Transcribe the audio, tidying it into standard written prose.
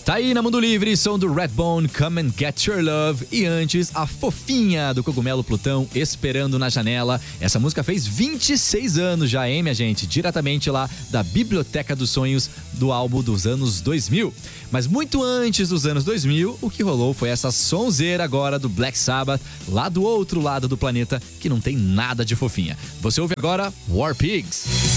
Tá aí na Mundo Livre, som do Redbone, Come and Get Your Love. E antes, a fofinha do Cogumelo Plutão, Esperando na Janela. Essa música fez 26 anos já, hein, minha gente? Diretamente lá da Biblioteca dos Sonhos do álbum dos anos 2000. Mas muito antes dos anos 2000, o que rolou foi essa sonzeira agora do Black Sabbath, lá do outro lado do planeta, que não tem nada de fofinha. Você ouve agora War Pigs.